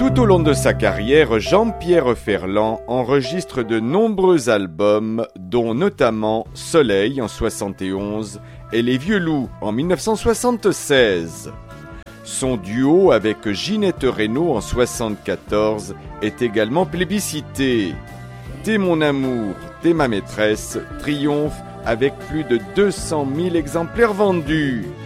Tout au long de sa carrière, Jean-Pierre Ferland enregistre de nombreux albums, dont notamment Soleil en 71 et Les Vieux Loups en 1976. Son duo avec Ginette Renaud en 1974 est également plébiscité. T'es mon amour, t'es ma maîtresse triomphe avec plus de 200 000 exemplaires vendus.